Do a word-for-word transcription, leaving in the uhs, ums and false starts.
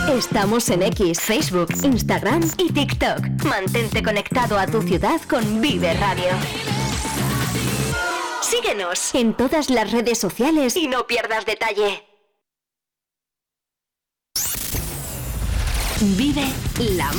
Estamos en X, Facebook, Instagram y TikTok. Mantente conectado a tu ciudad con Vive Radio. Síguenos en todas las redes sociales y no pierdas detalle. Vive la